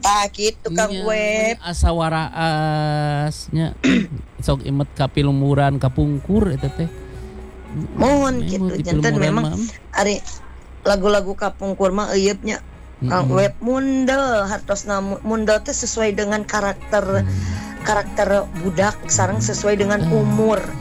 tah gitu Kang Web. Asa waraasnya sok imet kapilumuran kapungkur eta teh. Mohon gitu janten memang ari lagu-lagu kapungkur mah euyeup nya Kang Web mundel hartosna mundel teh sesuai dengan karakter budak sareng sesuai dengan umur